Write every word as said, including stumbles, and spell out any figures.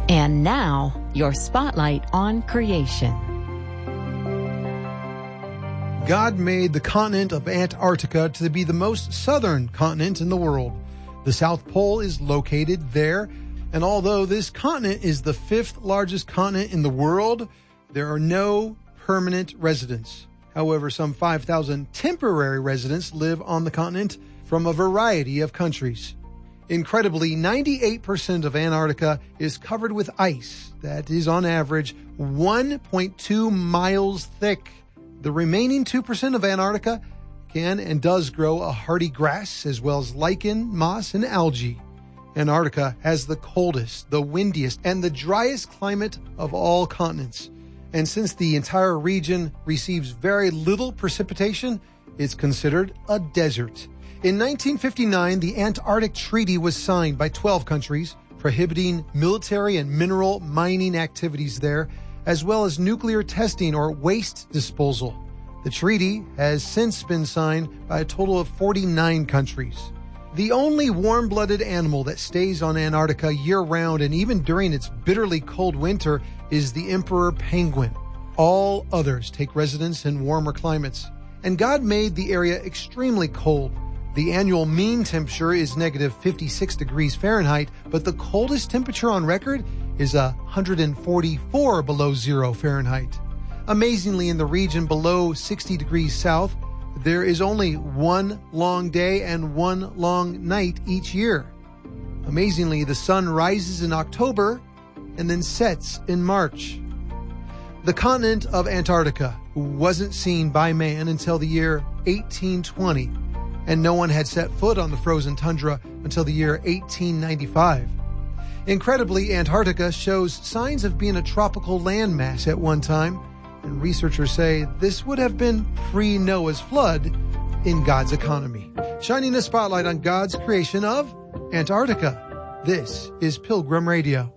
And now, your spotlight on creation. God made the continent of Antarctica to be the most southern continent in the world. The South Pole is located there, and although this continent is the fifth largest continent in the world, there are no permanent residents. However, some five thousand temporary residents live on the continent from a variety of countries. Incredibly, ninety-eight percent of Antarctica is covered with ice that is on average one point two miles thick. The remaining two percent of Antarctica can and does grow a hardy grass as well as lichen, moss, and algae. Antarctica has the coldest, the windiest, and the driest climate of all continents. And since the entire region receives very little precipitation, it's considered a desert. In nineteen fifty-nine, the Antarctic Treaty was signed by twelve countries, prohibiting military and mineral mining activities there, as well as nuclear testing or waste disposal. The treaty has since been signed by a total of forty-nine countries. The only warm-blooded animal that stays on Antarctica year-round and even during its bitterly cold winter is the emperor penguin. All others take residence in warmer climates. And God made the area extremely cold. The annual mean temperature is negative fifty-six degrees Fahrenheit, but the coldest temperature on record is one hundred forty-four below zero Fahrenheit. Amazingly, in the region below sixty degrees south, there is only one long day and one long night each year. Amazingly, the sun rises in October and then sets in March. The continent of Antarctica wasn't seen by man until the year eighteen twenty, and no one had set foot on the frozen tundra until the year eighteen ninety-five. Incredibly, Antarctica shows signs of being a tropical landmass at one time, and researchers say this would have been pre-Noah's flood in God's economy. Shining a spotlight on God's creation of Antarctica. This is Pilgrim Radio.